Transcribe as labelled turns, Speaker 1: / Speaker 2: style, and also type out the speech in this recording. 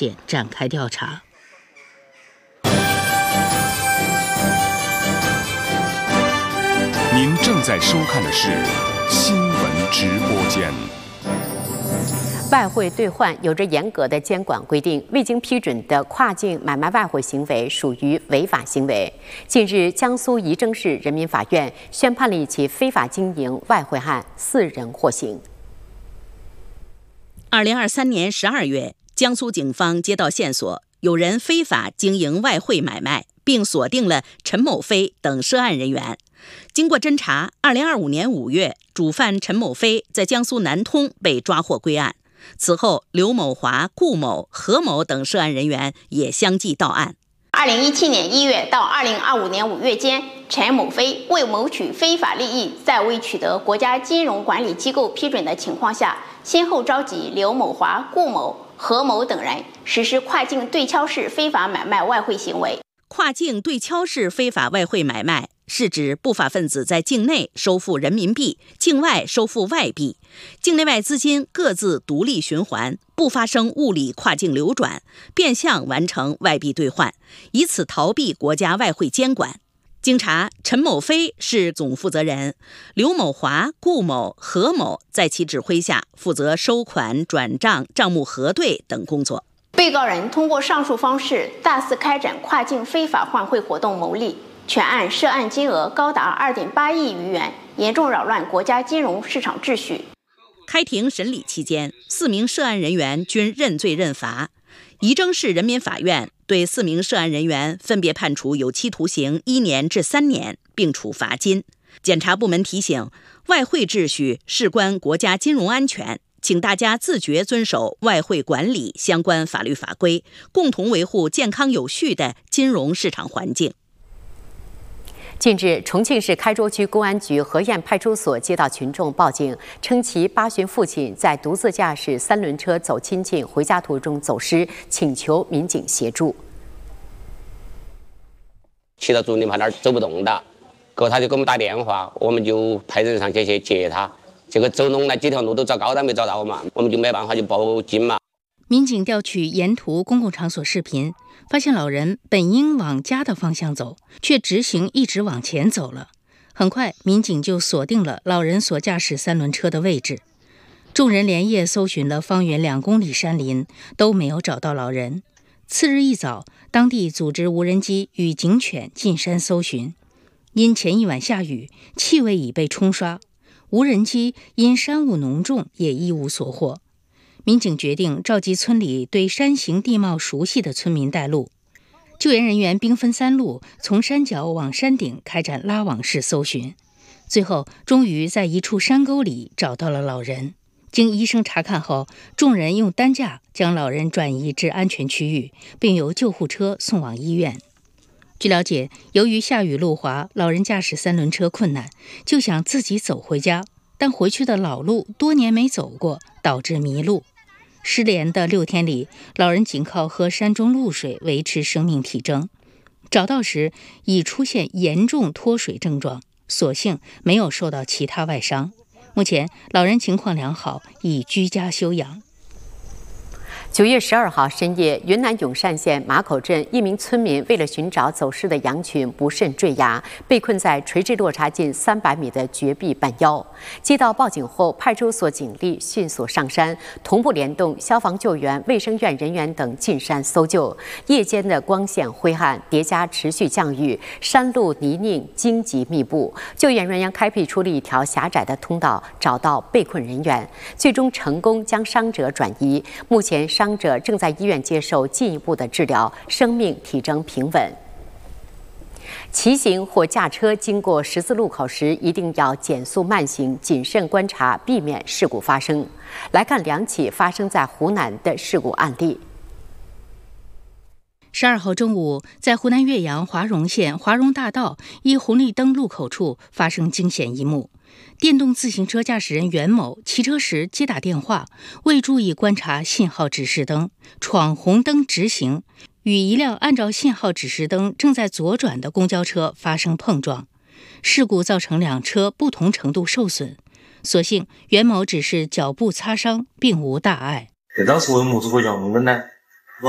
Speaker 1: 件展开调查。
Speaker 2: 您正在收看的是新闻直播间。
Speaker 3: 外汇兑换有着严格的监管规定，未经批准的跨境买卖外汇行为属于违法行为。近日，江苏仪征市人民法院宣判了一起非法经营外汇案，4人获刑。
Speaker 4: 2023年12月，江苏警方接到线索，有人非法经营外汇买卖，并锁定了陈某飞等涉案人员。经过侦查，2025年5月，主犯陈某飞在江苏南通被抓获归案。此后，刘某华、顾某、何某等涉案人员也相继到案。
Speaker 5: 2017年1月到2025年5月间，陈某飞为谋取非法利益，在未取得国家金融管理机构批准的情况下，先后召集刘某华、顾某、何某等人实施跨境对敲式非法买卖外汇行为。
Speaker 4: 跨境对敲式非法外汇买卖是指不法分子在境内收付人民币，境外收付外币，境内外资金各自独立循环，不发生物理跨境流转，变相完成外币兑换，以此逃避国家外汇监管。经查，陈某飞是总负责人，刘某华、顾某、何某在其指挥下负责收款、转账、账目核对等工作。
Speaker 5: 被告人通过上述方式大肆开展跨境非法换汇活动牟利，全案涉案金额高达2.8亿余元，严重扰乱国家金融市场秩序。
Speaker 4: 开庭审理期间，4名涉案人员均认罪认罚。仪征市人民法院对4名涉案人员分别判处有期徒刑1年至3年，并处罚金。检察部门提醒，外汇秩序事关国家金融安全，请大家自觉遵守外汇管理相关法律法规，共同维护健康有序的金融市场环境。
Speaker 3: 近日，重庆市开州区公安局河堰派出所接到群众报警，称其8旬父亲在独自驾驶3轮车走亲戚回家途中走失，请求民警协助。
Speaker 6: 骑到竹林旁那儿走不动的，后他就给我们打电话，我们就派人上去接他。结果走弄了几条路都找高但没找到嘛，我们就没办法就报警嘛。
Speaker 1: 民警调取沿途公共场所视频，发现老人本应往家的方向走，却直行一直往前走了。很快，民警就锁定了老人所驾驶3轮车的位置。众人连夜搜寻了方圆2公里山林，都没有找到老人。次日一早，当地组织无人机与警犬进山搜寻，因前一晚下雨，气味已被冲刷。无人机因山雾浓重也一无所获，民警决定召集村里对山形地貌熟悉的村民带路。救援人员兵分3路，从山脚往山顶开展拉网式搜寻，最后终于在一处山沟里找到了老人。经医生查看后，众人用担架将老人转移至安全区域，并由救护车送往医院。据了解，由于下雨路滑，老人驾驶3轮车困难，就想自己走回家，但回去的老路多年没走过，导致迷路。失联的6天里，老人仅靠喝山中露水维持生命体征。找到时已出现严重脱水症状，所幸没有受到其他外伤。目前老人情况良好，已居家休养。
Speaker 3: 9月12号深夜，云南永善县马口镇一名村民为了寻找走失的羊群，不慎坠崖，被困在垂直落差近300米的绝壁半腰。接到报警后，派出所警力迅速上山，同步联动消防救援、卫生院人员等进山搜救。夜间的光线灰暗，叠加持续降雨，山路泥泞荆棘密布，救援人员开辟出了一条狭窄的通道，找到被困人员，最终成功将伤者转移。目前伤者正在医院接受进一步的治疗，生命体征平稳。骑行或驾车经过十字路口时，一定要减速慢行，谨慎观察，避免事故发生。来看2起发生在湖南的事故案例。
Speaker 1: 12号中午，在湖南岳阳华容县华容大道一红绿灯路口处发生惊险一幕。电动自行车驾驶人袁某骑车时接打电话，未注意观察信号指示灯，闯红灯直行，与一辆按照信号指示灯正在左转的公交车发生碰撞。事故造成2车不同程度受损，所幸袁某只是脚部擦伤，并无大碍。
Speaker 7: 当时为么子会闯红灯呢？